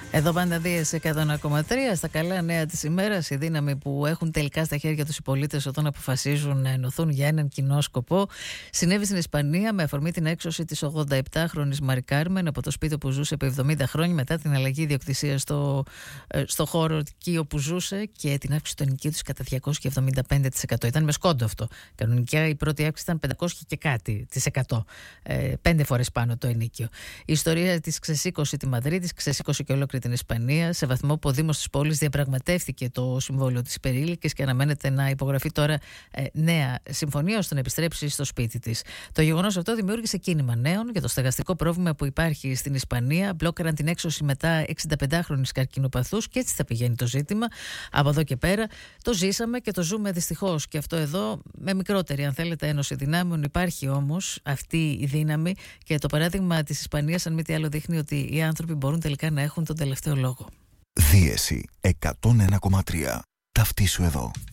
Εδώ πάντα Δίες 101,3. Στα καλά νέα της ημέρας, η δύναμη που έχουν τελικά στα χέρια τους οι πολίτες όταν αποφασίζουν να ενωθούν για έναν κοινό σκοπό, συνέβη στην Ισπανία με αφορμή την έξωση της 87χρονης Μαρι Κάρμεν από το σπίτι που ζούσε επί 70 χρόνια μετά την αλλαγή ιδιοκτησίας στο χώρο εκεί όπου ζούσε και την αύξηση του ενοικίου της κατά 275%. Ήταν με σκόντο αυτό. Κανονικά η πρώτη αύξηση ήταν 500 και κάτι της 100. 5 φορές πάνω το ενοίκιο. Η ιστορία της ξεσήκωσε τη Μαδρίτη, ξεσήκωσε και ολόκληρη την Ισπανία, σε βαθμό που ο Δήμος της πόλης διαπραγματεύτηκε το συμβόλαιο της υπερήλικης και αναμένεται να υπογραφεί τώρα νέα συμφωνία ώστε να επιστρέψει στο σπίτι της. Το γεγονός αυτό δημιούργησε κίνημα νέων για το στεγαστικό πρόβλημα που υπάρχει στην Ισπανία. Μπλόκαραν την έξωση μετά 65χρονης καρκινοπαθούς και έτσι θα πηγαίνει το ζήτημα. Από εδώ και πέρα το ζήσαμε και το ζούμε δυστυχώς και αυτό εδώ με μικρότερη, αν θέλετε, ένωση δυνάμεων. Υπάρχει όμως αυτή η δύναμη και το παράδειγμα της Ισπανίας, αν μη τι άλλο, δείχνει ότι οι άνθρωποι μπορούν τελικά να έχουν τον τελευταίο λόγο. Δίεση 101,3. Ταυτίσου εδώ.